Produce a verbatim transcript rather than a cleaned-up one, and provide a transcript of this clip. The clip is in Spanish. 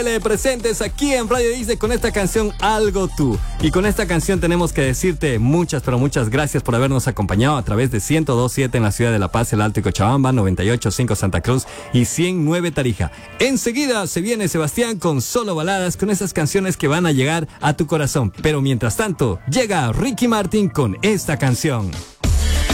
Presentes aquí en Radio Disney con esta canción Algo Tú. Y con esta canción tenemos que decirte muchas, pero muchas gracias por habernos acompañado a través de ciento dos punto siete en la ciudad de La Paz, El Alto y Cochabamba, noventa y ocho punto cinco Santa Cruz y ciento nueve Tarija. Enseguida se viene Sebastián con Solo Baladas, con esas canciones que van a llegar a tu corazón. Pero mientras tanto, llega Ricky Martin con esta canción.